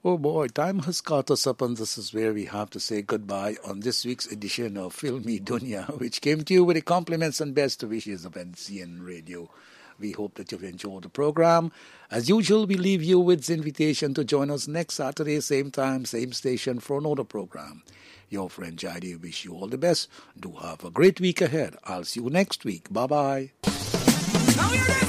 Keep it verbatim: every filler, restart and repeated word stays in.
Oh boy, time has caught us up, and this is where we have to say goodbye on this week's edition of Filmy Dunya, which came to you with the compliments and best wishes of N C N Radio. We hope that you've enjoyed the program. As usual, we leave you with the invitation to join us next Saturday, same time, same station, for another program. Your friend Jaidev wish you all the best. Do have a great week ahead. I'll see you next week. Bye-bye.